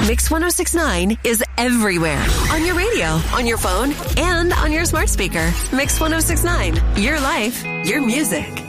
Mix 1069 is everywhere. On your radio, on your phone, and on your smart speaker. Mix 1069, your life, your music.